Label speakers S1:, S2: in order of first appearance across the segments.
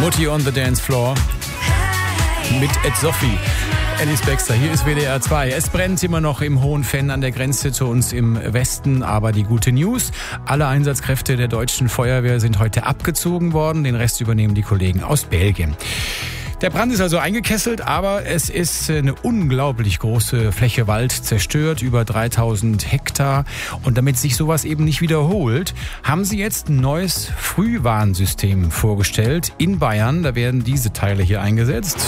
S1: Mutti on the Dance Floor mit Ed Sophie. Alice Baxter, hier ist WDR 2. Es brennt immer noch im Hohenfenn an der Grenze zu uns im Westen, aber die gute News: alle Einsatzkräfte der deutschen Feuerwehr sind heute abgezogen worden, den Rest übernehmen die Kollegen aus Belgien. Der Brand ist also eingekesselt, aber es ist eine unglaublich große Fläche Wald zerstört, über 3000 Hektar. Und damit sich sowas eben nicht wiederholt, haben sie jetzt ein neues Frühwarnsystem vorgestellt in Bayern. Da werden diese Teile hier eingesetzt.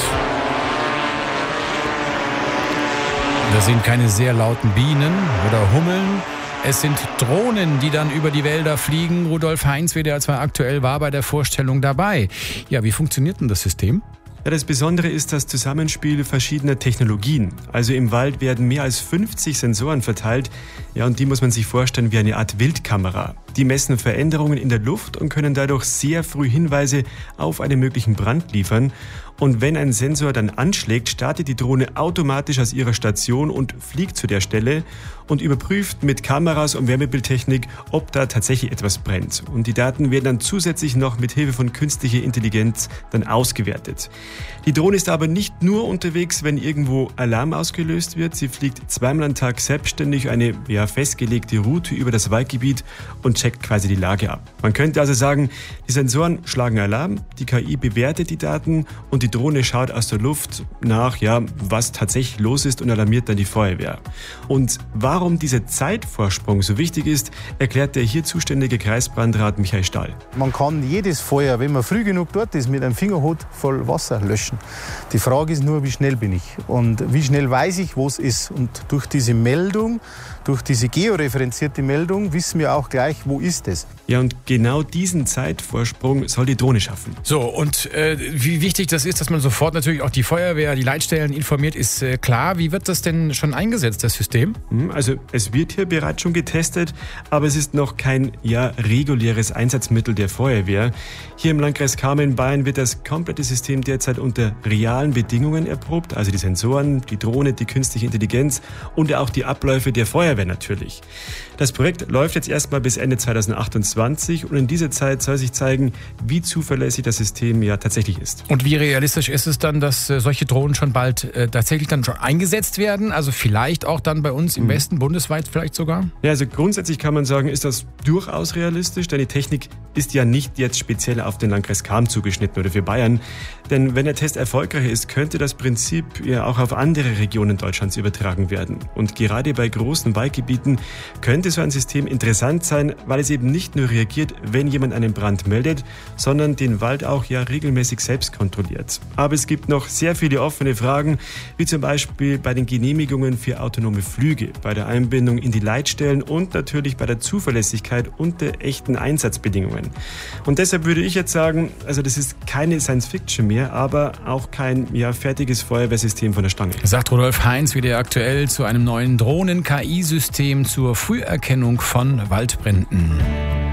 S1: Das sind keine sehr lauten Bienen oder Hummeln. Es sind Drohnen, die dann über die Wälder fliegen. Rudolf Heinz, WDR 2 aktuell, war bei der Vorstellung dabei. Ja, wie funktioniert denn das System?
S2: Ja, das Besondere ist das Zusammenspiel verschiedener Technologien. Also im Wald werden mehr als 50 Sensoren verteilt. Ja, und die muss man sich vorstellen wie eine Art Wildkamera. Die messen Veränderungen in der Luft und können dadurch sehr früh Hinweise auf einen möglichen Brand liefern. Und wenn ein Sensor dann anschlägt, startet die Drohne automatisch aus ihrer Station und fliegt zu der Stelle und überprüft mit Kameras und Wärmebildtechnik, ob da tatsächlich etwas brennt. Und die Daten werden dann zusätzlich noch mit Hilfe von künstlicher Intelligenz dann ausgewertet. Die Drohne ist aber nicht nur unterwegs, wenn irgendwo Alarm ausgelöst wird. Sie fliegt zweimal am Tag selbstständig eine festgelegte Route über das Waldgebiet und checkt quasi die Lage ab. Man könnte also sagen, die Sensoren schlagen Alarm, die KI bewertet die Daten und die Drohne schaut aus der Luft nach, was tatsächlich los ist und alarmiert dann die Feuerwehr. Und warum dieser Zeitvorsprung so wichtig ist, erklärt der hier zuständige Kreisbrandrat Michael Stahl.
S3: Man kann jedes Feuer, wenn man früh genug dort ist, mit einem Fingerhut voll Wasser löschen. Die Frage ist nur, wie schnell bin ich und wie schnell weiß ich, wo es ist. Und durch diese Meldung, durch diese georeferenzierte Meldung wissen wir auch gleich, wo ist es.
S2: Ja, und genau diesen Zeitvorsprung soll die Drohne schaffen.
S1: So, und wie wichtig das ist, dass man sofort natürlich auch die Feuerwehr, die Leitstellen informiert, ist klar. Wie wird das denn schon eingesetzt, das System?
S2: Also es wird hier bereits schon getestet, aber es ist noch kein reguläres Einsatzmittel der Feuerwehr. Hier im Landkreis Kama in Bayern wird das komplette System derzeit unter realen Bedingungen erprobt, also die Sensoren, die Drohne, die künstliche Intelligenz und auch die Abläufe der Feuerwehr natürlich. Das Projekt läuft jetzt erstmal bis Ende 2028 und in dieser Zeit soll sich zeigen, wie zuverlässig das System tatsächlich ist.
S1: Und wie realistisch ist es dann, dass solche Drohnen schon bald tatsächlich dann schon eingesetzt werden? Also vielleicht auch dann bei uns im Westen, bundesweit vielleicht sogar?
S2: Ja, also grundsätzlich kann man sagen, ist das durchaus realistisch, denn die Technik ist ja nicht jetzt speziell auf den Landkreis Cham zugeschnitten oder für Bayern. Denn wenn der Test erfolgreich ist, könnte das Prinzip auch auf andere Regionen Deutschlands übertragen werden. Und gerade bei großen Waldgebieten könnte so ein System interessant sein, weil es eben nicht nur reagiert, wenn jemand einen Brand meldet, sondern den Wald auch regelmäßig selbst kontrolliert. Aber es gibt noch sehr viele offene Fragen, wie zum Beispiel bei den Genehmigungen für autonome Flüge, bei der Einbindung in die Leitstellen und natürlich bei der Zuverlässigkeit unter echten Einsatzbedingungen. Und deshalb würde ich jetzt sagen, also das ist keine Science-Fiction mehr, aber auch kein fertiges Feuerwehrsystem von der Stange.
S1: Sagt Rudolf Heinz, WDR aktuell, zu einem neuen Drohnen-KI-System zur Früherkennung von Waldbränden.